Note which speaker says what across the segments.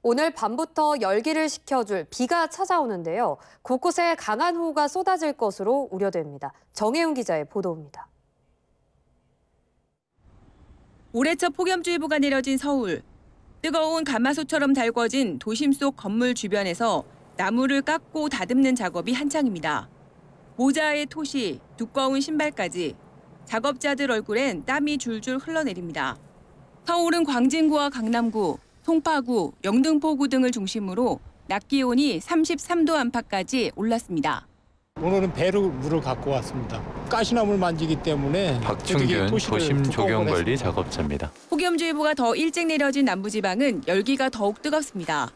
Speaker 1: 오늘 밤부터 열기를 식혀줄 비가 찾아오는데요. 곳곳에 강한 호우가 쏟아질 것으로 우려됩니다. 정혜윤 기자의 보도입니다.
Speaker 2: 올해 첫 폭염주의보가 내려진 서울. 뜨거운 가마솥처럼 달궈진 도심 속 건물 주변에서 나무를 깎고 다듬는 작업이 한창입니다. 모자에 토시, 두꺼운 신발까지 작업자들 얼굴엔 땀이 줄줄 흘러내립니다. 서울은 광진구와 강남구, 송파구, 영등포구 등을 중심으로 낮 기온이 33도 안팎까지 올랐습니다.
Speaker 3: 오늘은 배로 물을 갖고 왔습니다. 가시나무를 만지기 때문에
Speaker 4: 박충균 도심 조경관리 작업자입니다.
Speaker 2: 폭염주의보가 더 일찍 내려진 남부지방은 열기가 더욱 뜨겁습니다.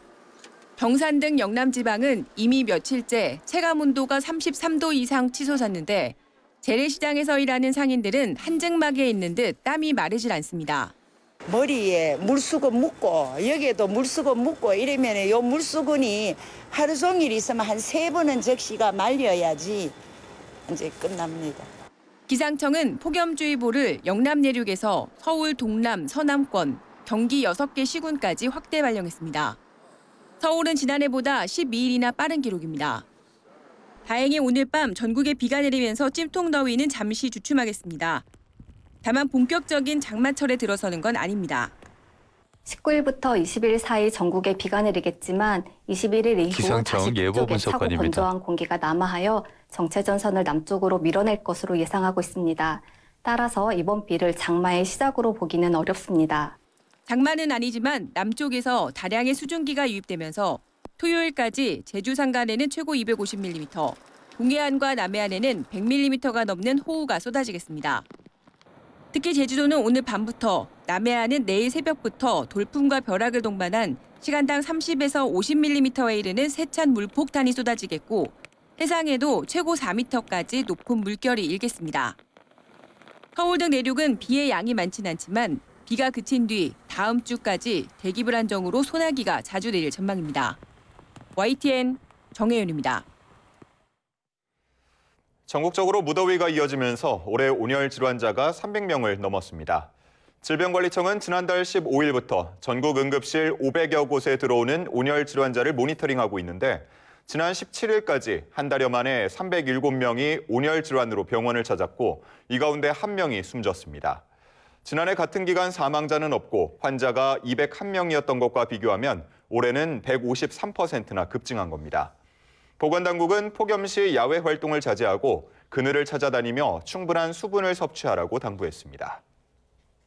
Speaker 2: 경산 등 영남지방은 이미 며칠째 체감온도가 33도 이상 치솟았는데 재래시장에서 일하는 상인들은 한증막에 있는 듯 땀이 마르질 않습니다.
Speaker 5: 머리에 물수건 묻고 여기에도 물수건 묻고 이러면 요 물수건이 하루 종일 있으면 한 3번은 적시가 말려야지 이제 끝납니다.
Speaker 2: 기상청은 폭염주의보를 영남 내륙에서 서울 동남 서남권, 경기 6개 시군까지 확대 발령했습니다. 서울은 지난해보다 12일이나 빠른 기록입니다. 다행히 오늘 밤 전국에 비가 내리면서 찜통더위는 잠시 주춤하겠습니다. 다만 본격적인 장마철에 들어서는 건 아닙니다.
Speaker 6: 19일부터 20일 사이 전국에 비가 내리겠지만 21일 이후
Speaker 4: 기상청
Speaker 6: 다시
Speaker 4: 예보
Speaker 6: 북쪽에 차고
Speaker 4: 분석관입니다.
Speaker 6: 건조한 공기가 남하하여 정체전선을 남쪽으로 밀어낼 것으로 예상하고 있습니다. 따라서 이번 비를 장마의 시작으로 보기는 어렵습니다.
Speaker 2: 장마는 아니지만 남쪽에서 다량의 수증기가 유입되면서 토요일까지 제주 산간에는 최고 250mm, 동해안과 남해안에는 100mm가 넘는 호우가 쏟아지겠습니다. 특히 제주도는 오늘 밤부터, 남해안은 내일 새벽부터 돌풍과 벼락을 동반한 시간당 30에서 50mm에 이르는 세찬 물폭탄이 쏟아지겠고 해상에도 최고 4m까지 높은 물결이 일겠습니다. 서울 등 내륙은 비의 양이 많진 않지만 비가 그친 뒤 다음 주까지 대기 불안정으로 소나기가 자주 내릴 전망입니다. YTN 정혜윤입니다.
Speaker 7: 전국적으로 무더위가 이어지면서 올해 온열 질환자가 300명을 넘었습니다. 질병관리청은 지난달 15일부터 전국 응급실 500여 곳에 들어오는 온열 질환자를 모니터링하고 있는데 지난 17일까지 한 달여 만에 307명이 온열 질환으로 병원을 찾았고 이 가운데 1명이 숨졌습니다. 지난해 같은 기간 사망자는 없고 환자가 201명이었던 것과 비교하면 올해는 153%나 급증한 겁니다. 보건당국은 폭염 시 야외 활동을 자제하고 그늘을 찾아다니며 충분한 수분을 섭취하라고 당부했습니다.